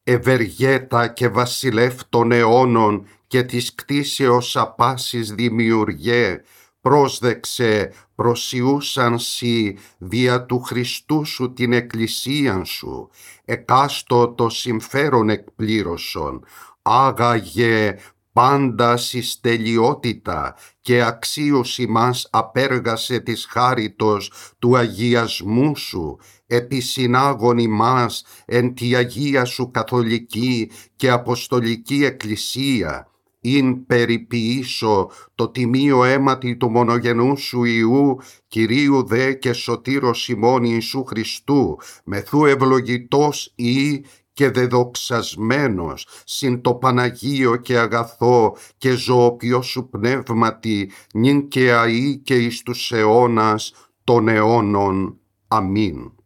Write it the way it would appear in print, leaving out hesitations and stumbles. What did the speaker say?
ευεργέτα και βασιλεύ των αιώνων και της κτίσεως απάσης δημιουργέ, πρόσδεξε προσιούσαν σοι δια του Χριστού σου την εκκλησίαν σου, εκάστο το συμφέρον εκπλήρωσον, άγαγε πάντα εις τελειότητα και αξίωση μας απέργασε της χάριτος του αγιασμού σου, επισυνάγων ημάς εν τη Αγία σου καθολική και αποστολική εκκλησία, ειν περιποιήσω το τιμίο αίματι του μονογενού σου Υιού, Κυρίου δε και σωτήρος ημών Ιησού Χριστού, μεθού ευλογητός ή και δεδοξασμένος συν το Παναγίο και αγαθό και ζωοποιό σου πνεύματι, νυν και αεί και εις τους αιώνας των αιώνων. Αμήν.